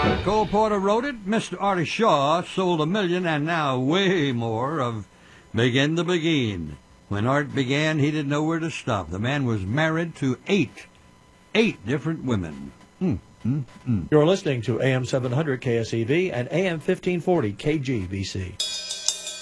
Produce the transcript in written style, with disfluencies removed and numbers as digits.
Cole Porter wrote it. Mr. Artie Shaw sold 1 million and now way more of Begin to Begin. When Art began, he didn't know where to stop. The man was married to eight different women. You're listening to AM 700 KSEV and AM 1540 KGBC.